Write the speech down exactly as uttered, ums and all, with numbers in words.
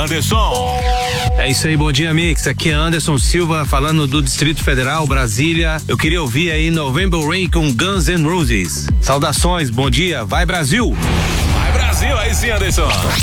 Anderson. É isso aí, bom dia, Mix. Aqui é Anderson Silva falando do Distrito Federal, Brasília. Eu queria ouvir aí November Rain com Guns N' Roses. Saudações, bom dia, vai Brasil! Vai Brasil, aí sim, Anderson.